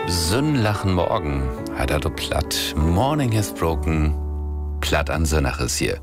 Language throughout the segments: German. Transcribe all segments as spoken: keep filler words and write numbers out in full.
Sünnlachen morgen hat er do platt. Morning has broken. Platt an Sönnach ist hier.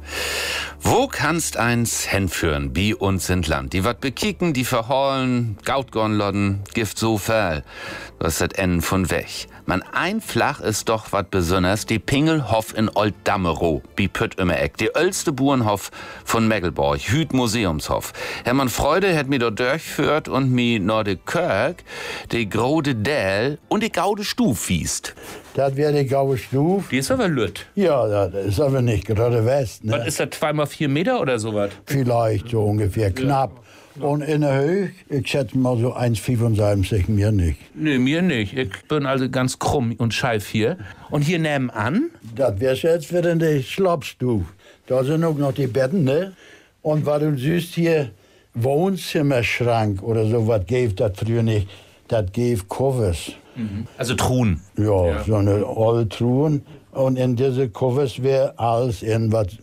Wo kannst eins hinführen, bi uns in Land? Die wat bekicken, die verhaulen, Gautgornlodden, Gift so fel. Das ist das Ende von weg. Man ein Flach ist doch wat besonders, die Pingelhof in Old-Dammero, bi Pütt immer Eck. Die älteste Burenhof von Meggelborg, Hüt Museumshof. Hermann Freude hat mir dort durchführt und mi nur de Kirk, die Grode Dell und die Gaude Stuf wiest. Das wäre die Gaude Stuf. Die ist aber lütt. Ja, das ist aber nicht gerade West. Ne? Was ist das, zweimal vier Meter oder sowas? Vielleicht so ungefähr, knapp. Und in der Höhe, ich schätze mal so eins Komma fünfundsiebzig, mir nicht. Nee, mir nicht. Ich bin also ganz krumm und scheif hier. Und hier nebenan? Das wäre jetzt wieder die Schlappstuf. Da sind auch noch die Betten, ne? Und was du siehst hier, Wohnzimmerschrank oder so, was gibt das früher nicht? Das gibt Covers. Mhm. Also Truhen. Ja, Ja, so eine alte Truhen. Und in diese Covers wäre alles in, was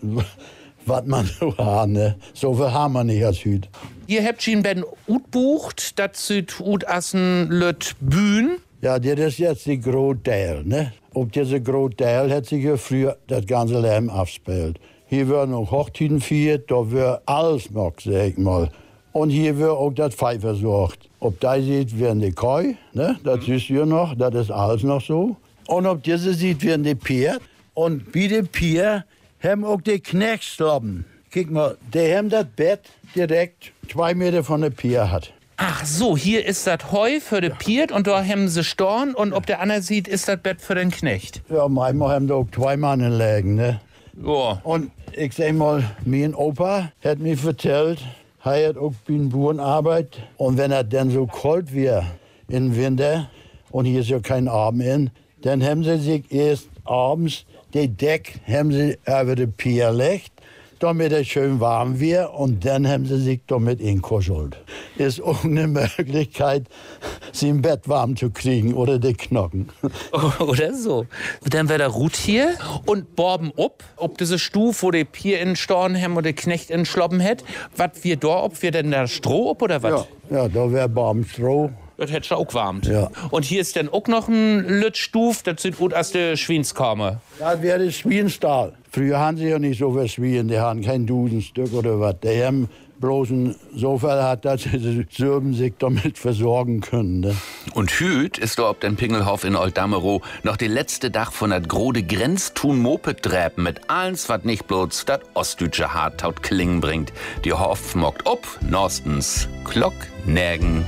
was man so hat, ne? So viel haben wir nicht als Hüt. Ihr habt schon Ben ut bucht, das süd ut assen lüt Bühn. Ja, das ist jetzt die Großteil, ne? Auf diese Großteil hat sich ja früher das ganze Leben abgespielt. Hier wird noch Hochzeiten gefeiert, da wird alles noch, sag ich mal. Und hier wird auch das Pfeif versorgt. Ob da sieht, werden die Koi, ne? Das mhm. ist hier noch, das ist alles noch so. Und ob diese sieht, werden die Pier. Und wie die Pier haben auch die Knechtslappen. Guck mal, die haben das Bett direkt zwei Meter von der Pier hat. Ach so, hier ist das Heu für die Pier und da haben sie Storn und ob der andere sieht, ist das Bett für den Knecht. Ja, manchmal haben da auch zwei Mann liegen, ne? Ja. Und ich sag mal, mein Opa hat mir erzählt, er hat auch bei den Bauern arbeitet. Und wenn er dann so kalt wird im Winter, und hier ist ja kein Abend in, dann haben sie sich erst abends die Deck haben sie über die Pier gelegt, damit es schön warm wird, und dann haben sie sich damit inkuschelt. Ist auch eine Möglichkeit, sie im Bett warm zu kriegen oder die Knochen. Oder so. Dann wäre der Rut hier und borben ob, ob diese Stufe, wo die Pier in Storn haben oder Knecht in Schloppen hat. Was wir da, ob wir denn da Stroh ob oder was? Ja, ja, da wäre warm Stroh. Das hätte auch warmt. Ja. Und hier ist dann auch noch ein Lütstuf, das sieht gut aus der Schwienskammer. Das wäre der Schwienstall. Früher haben sie ja nicht so viel Schwien, die haben kein Dusenstück oder was. Die haben bloß ein Sofa hat, dass sie Sürben sich damit versorgen können. Ne? Und Hüt ist da ob den Pingelhof in Old-Dammero noch die letzte Dach von dat grode Grenztun Moped-Dräpen mit alles, wat nicht bloß dat ostdeutsche Hartaut klingen bringt. Die Hof mockt ob, Norstens Glock, Nägen.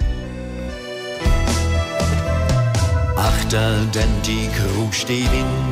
Achter den die Crew steht in